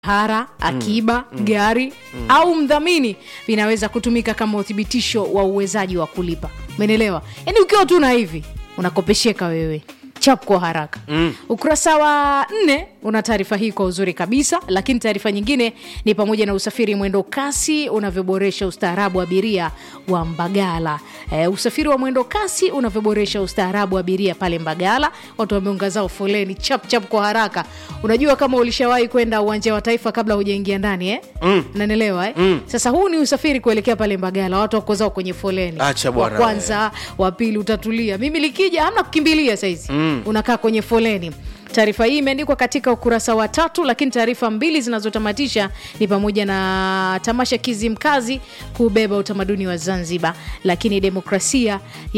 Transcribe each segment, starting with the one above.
hara, akiba, gari au mdhamini vinaweza kutumika kama uthibitisho wa uwezaji wa kulipa. Umeelewa? Yaani ukiwa tu na hivi unakopesheka wewe chap kwa haraka. Ukurasa wa 4 una taarifa hii kwa uzuri kabisa, lakini taarifa nyingine ni pamoja na usafiri mwendo kasi unavyoboresha ustaarabu wa abiria wa Mbagala. Usafiri wa mwendo kasi unavyoboresha ustaarabu wa abiria pale Mbagala. Watu wameongezao foleni chap chap kwa haraka. Unajua kama ulishawahi kwenda uwanja wa Taifa kabla hujaingia ndani unanielewa Sasa huu ni usafiri kuelekea pale Mbagala. Watu wako zao kwenye foleni. Wa kwanza, wa pili utatulia. Mimi likija hamna kukimbilia saizi. Unakaa kwenye foleni. Taarifa hii imeandikwa katika ukurasa wa 3, lakini taarifa mbili zinazotamatisha ni pamoja na tamasha Kizimkazi kubeba utamaduni wa Zanzibar, lakini demokrasia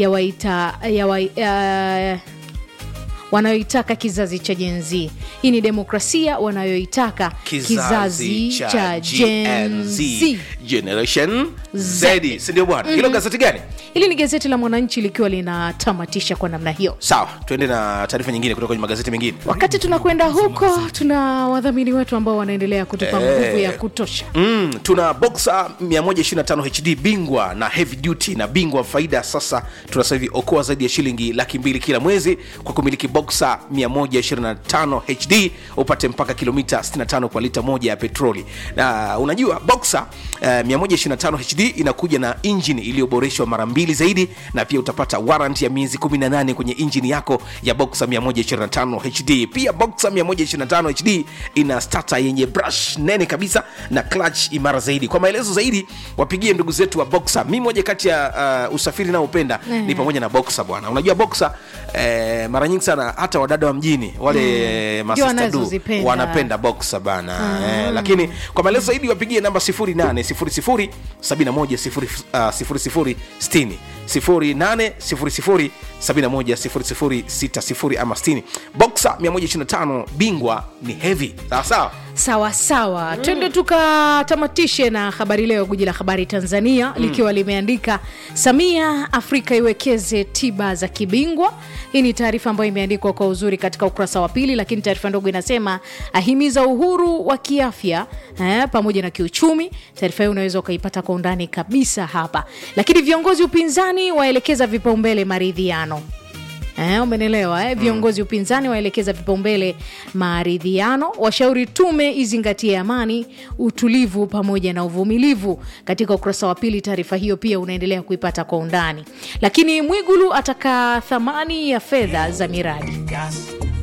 wanayoitaka kizazi cha Gen Z. Hii ni demokrasia wanayoitaka kizazi cha Gen Z. Generation Z. Ndio bwana. Hilo gazeti gani? Hili ni gazeti la Mwananchi likiwa linatamatisha kwa namna hiyo. Sawa, tuende na taarifa nyingine kutoka kwenye magazeti mengine. Wakati tunakwenda huko, tuna wadhamini wetu ambao wanaendelea kutupa nguvu ya kutosha. Tuna Boxer 125 HD bingwa na heavy duty na bingwa faida. Sasa tunasema hivi, okoa zaidi ya shilingi 200,000 kila mwezi kwa kumiliki Boxer 125 HD, upate mpaka kilomita 65 kwa lita moja ya petroli. Na unajua Boxer 125 HD inakuja na engine iliyoboreshwa mara 2 zaidi, na pia utapata warranty ya miezi 18 kwenye engine yako ya Boxer 125 HD. Pia Boxer 125 HD ina starter yenye brush nene kabisa na clutch imara zaidi. Kwa maelezo zaidi wapigie ndugu zetu wa Boxer. Mimi moja kati ya usafiri nao upenda ni pamoja na Boxer bwana. Unajua Boxer mara nyingi sana hata wadada wa mjini wale masistadu wanapenda Boxer bana. Lakini kwa maelezo zaidi wapigie namba 0800 7100 60 0800 710060 ama 60. Boxer 125 bingwa ni heavy. Sawa sawa. Twende tukatamatishe na Habari Leo, guji la habari Tanzania, likiwa limeandika Samia Afrika iwekeze tiba za kibingwa. Hii ni taarifa ambayo imeandikwa kwa uzuri katika ukurasa wa 2, lakini taarifa ndogo inasema ahimiza uhuru wa kiafya pamoja na kiuchumi. Taarifa hiyo unaweza ukaipata kwa undani kabisa hapa. Lakini viongozi upinzani waelekeza vipaumbele maridhiano. Umeelewa viongozi upinzani waelekeza vipaumbele maridhiano, washauri tume izingatie amani, utulivu pamoja na uvumilivu. Katika ukurasa wa 2 taarifa hiyo pia unaendelea kuipata kwa undani. Lakini Mwigulu ataka thamani ya fedha za miradi.